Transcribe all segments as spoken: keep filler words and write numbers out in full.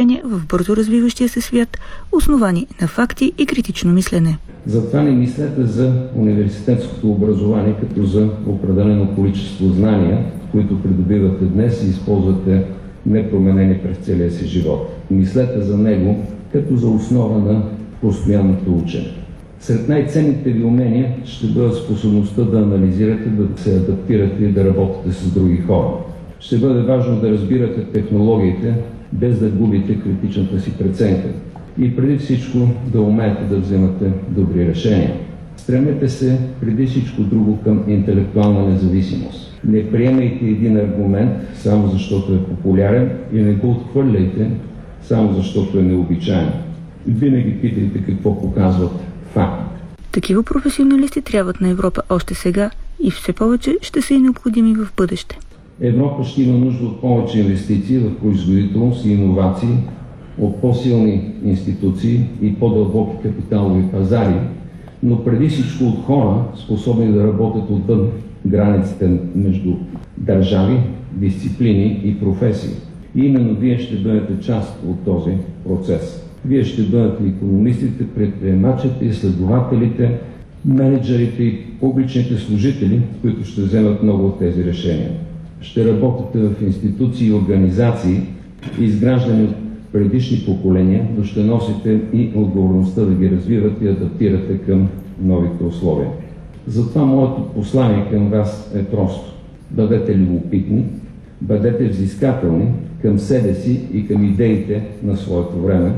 решения в бързо развиващия се свят, основани на факти и критично мислене. Затова не мислете за университетското образование като за определено количество знания, които придобивате днес и използвате непроменени през целия си живот. Мислете за него като за основа на постоянното учене. Сред най-ценните ви умения ще бъдат способността да анализирате, да се адаптирате и да работите с други хора. Ще бъде важно да разбирате технологиите, без да губите критичната си преценка. И преди всичко да умеете да вземате добри решения. Стремете се преди всичко друго към интелектуална независимост. Не приемайте един аргумент само защото е популярен и не го отхвърляйте само защото е необичайен. Винаги питайте какво показват фактите. Такива професионалисти трябват на Европа още сега и все повече ще са и необходими в бъдеще. Европа ще има нужда от повече инвестиции в производителност и иновации, от по-силни институции и по-дълбоки капиталови пазари, но преди всичко от хора, способни да работят отвън границите между държави, дисциплини и професии. И именно вие ще бъдете част от този процес. Вие ще бъдете икономистите, предприемачите, изследователите, менеджерите и публичните служители, които ще вземат много от тези решения. Ще работите в институции и организации, изграждани от предишни поколения, но ще носите и отговорността да ги развивате и адаптирате към новите условия. Затова моето послание към вас е просто. Бъдете любопитни, бъдете взискателни към себе си и към идеите на своето време.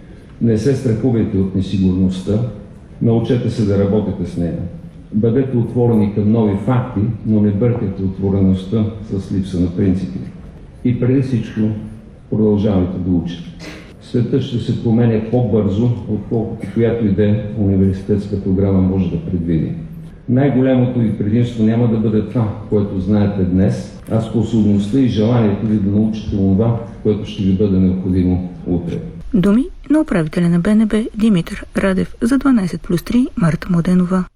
Не се страхувайте от несигурността, научете се да работите с нея. Бъдете отворени към нови факти, но не бъркайте отвореността с липса на принципи. И преди всичко продължавайте да учите. Светът ще се променя по-бързо, отколкото която и да е университетска програма може да предвиди. Най-голямото ви предимство няма да бъде това, което знаете днес, а способността и желанието ви да научите това, което ще ви бъде необходимо утре. Думи на управителя на Б Н Б Димитър Радев за дванайсет плюс три Марта Младенова.